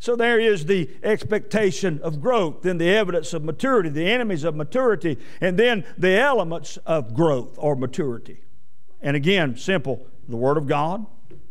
So there is the expectation of growth, then the evidence of maturity, the enemies of maturity, and then the elements of growth or maturity. And again, simple, the Word of God.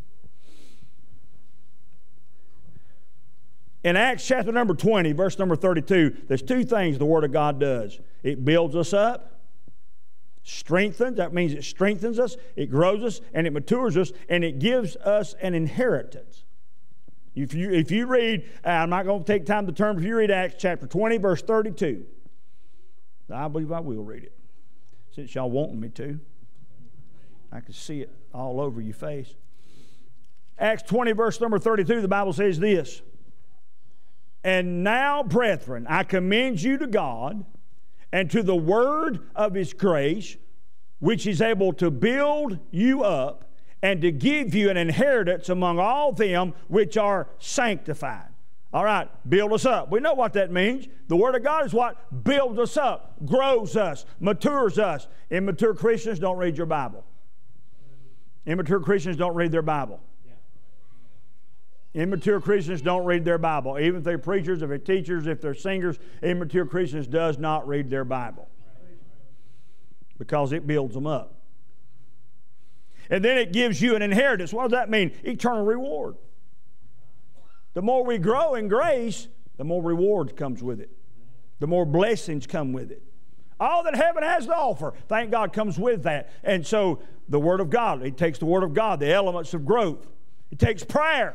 In Acts chapter number 20, verse number 32, there's two things the Word of God does. It builds us up, strengthens, that means it strengthens us, it grows us, and it matures us, and it gives us an inheritance. If you read, I'm not going to take time to turn, if you read Acts chapter 20, verse 32, I believe I will read it, since y'all wanting me to. I can see it all over your face. Acts 20, verse number 32, the Bible says this, "And now, brethren, I commend you to God and to the word of His grace, which is able to build you up and to give you an inheritance among all them which are sanctified." All right, build us up. We know what that means. The Word of God is what builds us up, grows us, matures us. Immature Christians don't read your Bible. Immature Christians don't read their Bible. Immature Christians don't read their Bible. Even if they're preachers, if they're teachers, if they're singers, immature Christians does not read their Bible. Because it builds them up. And then it gives you an inheritance. What does that mean? Eternal reward. The more we grow in grace, the more reward comes with it. The more blessings come with it. All that heaven has to offer, thank God, comes with that. And so the Word of God, it takes the Word of God, the elements of growth. It takes prayer.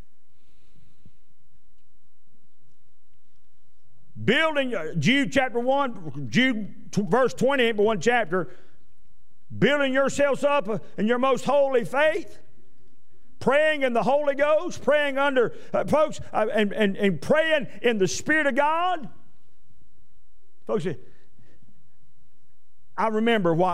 Building, Jude chapter 1, Jude verse 20, ain't but one chapter. Building yourselves up in your most holy faith, praying in the Holy Ghost, praying under, folks, and praying in the Spirit of God. Folks, I remember what